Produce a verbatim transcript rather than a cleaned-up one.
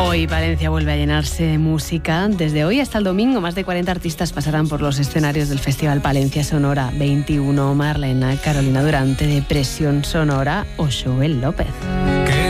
Hoy Palencia vuelve a llenarse de música. Desde hoy hasta el domingo, más de cuarenta artistas pasarán por los escenarios del Festival Palencia Sonora veintiuno. Marlena, Carolina Durante, Depresión Sonora o Joel López.